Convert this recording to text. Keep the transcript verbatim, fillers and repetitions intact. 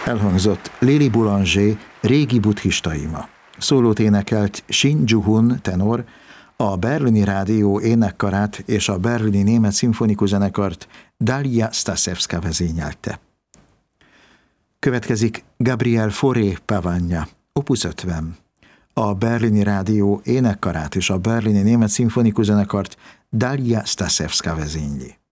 Elhangzott Lili Boulanger Régi buddhista ima. Szólót énekelt Shin Ju-hun tenor, a Berlini Rádió énekkarát és a Berlini Német Szimfonikus Zenekart Dalia Stasevska vezényelte. Következik Gabriel Fauré Pavagna, opus ötven. A Berlini Rádió énekkarát és a Berlini Német Szimfonikus Zenekart Dalia Stasevska vezényli.